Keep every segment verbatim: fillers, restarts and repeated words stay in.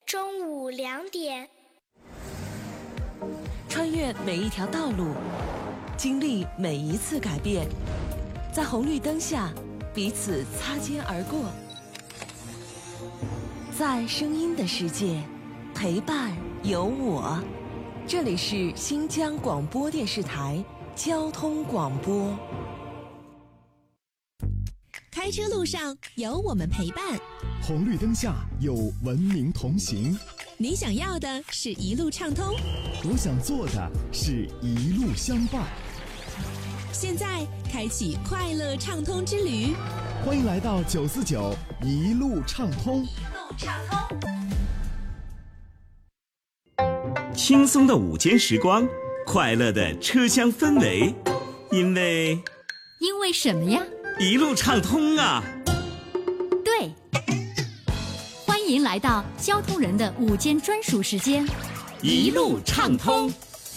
中午两点。 穿越每一条道路，经历每一次改变，在红绿灯下彼此擦肩而过，在声音的世界陪伴有我。这里是新疆广播电视台交通广播。 开车路上有我们陪伴， 红绿灯下有文明同行。 你想要的是一路畅通， 我想做的是一路相伴。 现在开启快乐畅通之旅， 欢迎来到九四九一路畅通。 一路畅通。 轻松的午间时光，快乐的车厢氛围，因为因为什么呀？ 一路畅通啊！ 对，欢迎来到交通人的午间专属时间， 一路畅通。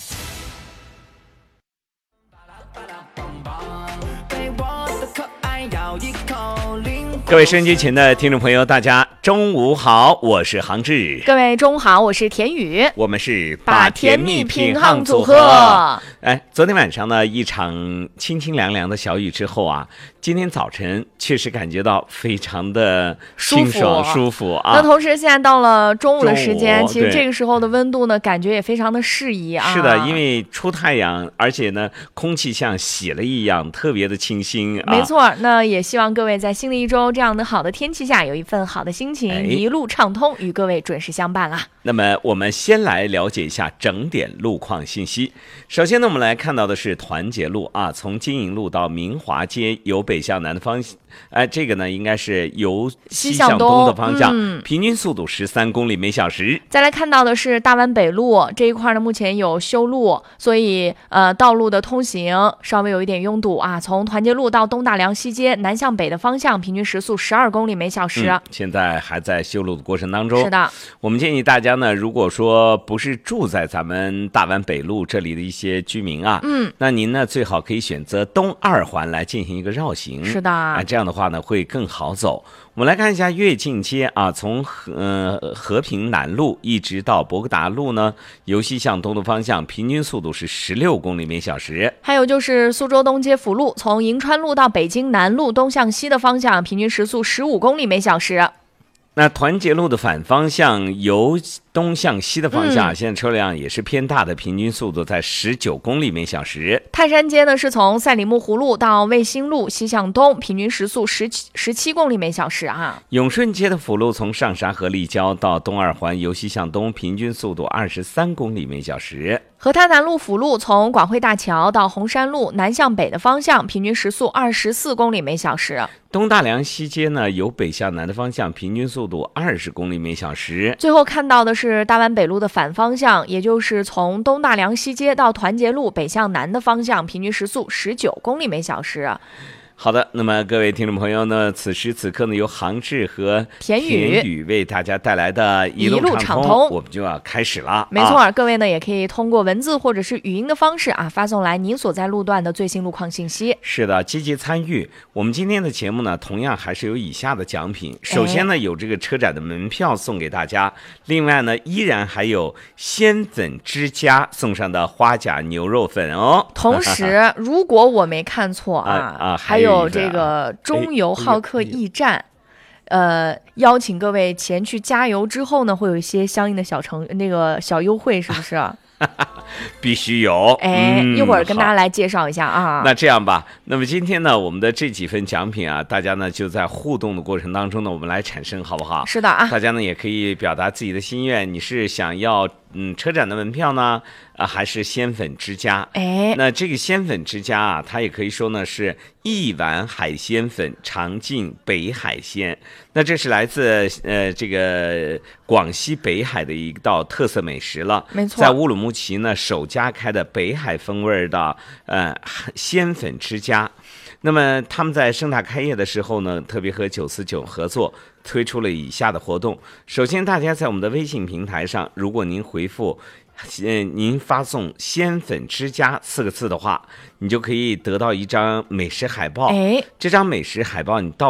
各位收音机前的听众朋友，大家中午好，我是杭志。 各位中午好，我是田宇。 我们是把甜蜜品行组合。 哎，昨天晚上呢，一场清清凉凉的小雨之后啊，今天早晨确实感觉到非常的清爽舒服啊。 那同时现在到了中午的时间，其实这个时候的温度呢，感觉也非常的适宜啊。 是的，因为出太阳，而且呢，空气像洗了一样，特别的清新啊。 没错，那也希望各位在新的一周这样的好的天气下，有一份好的心情，哎、一路畅通，与各位准时相伴啦。 那么我们先来了解一下整点路况信息。首先呢，我们来看到的是团结路啊，从金银路到明华街由北向南的方向，哎、呃，这个呢应该是由西向东的方向，嗯、平均速度十三公里每小时。 再来看到的是大湾北路这一块呢，目前有修路，所以呃道路的通行稍微有一点拥堵啊。从团结路到东大梁西街南向北的方向，平均时速十二公里每小时、 嗯。现在还在修路的过程当中。 是的， 我们建议大家呢，如果说不是住在咱们大湾北路这里的一些居民啊， 嗯， 那您呢最好可以选择东二环来进行一个绕行。 是的， 啊，这样的话呢会更好走。我们来看一下跃进街啊，从和、呃、和平南路一直到博格达路呢，由西向东的方向，平均速度是十六公里每小时。 还有就是苏州东街辅路，从银川路到北京南路东向西的方向，平均时速十五公里每小时。 那团结路的反方向由东向西的方向、嗯、现在车辆也是偏大的，平均速度在十九公里每小时。 泰山街呢是从赛里木湖路到卫星路西向东，平均时速十七公里每小时啊。 永顺街的辅路从上沙河立交到东二环由西向东，平均速度二十三公里每小时。 河滩南路辅路从广汇大桥到红山路南向北的方向，平均时速二十四公里每小时。 东大梁西街呢由北向南的方向，平均速度二十公里每小时。 最后看到的是大湾北路的反方向，也就是从东大梁西街到团结路北向南的方向，平均时速十九公里每小时。 好的，那么各位听众朋友呢，此时此刻呢，由杭志和田宇为大家带来的一路畅通，我们就要开始了。 没错、啊，各位呢也可以通过文字或者是语音的方式啊，发送来您所在路段的最新路况信息。 是的，积极参与。我们今天的节目呢，同样还是有以下的奖品。首先呢，有这个车展的门票送给大家，另外呢，依然还有鲜粉之家送上的花甲牛肉粉哦。 同时，如果我没看错啊，啊还有。有这个中油好客驿站，呃，邀请各位前去加油之后呢，会有一些相应的小程那个小优惠，是不是？ 必须有。 哎、嗯，一会儿跟大家来介绍一下啊。 那这样吧，那么今天呢，我们的这几份奖品啊，大家呢就在互动的过程当中呢，我们来产生，好不好？ 是的啊。 大家呢也可以表达自己的心愿，你是想要嗯车展的门票呢？啊，还是鲜粉之家？ 哎， 那这个鲜粉之家啊，它也可以说呢是一碗海鲜粉，尝尽北海鲜。那这是来自呃这个广西北海的一道特色美食了。 没错， 在乌鲁木齐呢首家开的北海风味的呃鲜粉之家。那么他们在盛大开业的时候呢，特别和九四九合作推出了以下的活动。首先，大家在我们的微信平台上，如果您回复呃，您发送鲜粉之家四个字的话，你就可以得到一张美食海报。 哎， 这张美食海报你到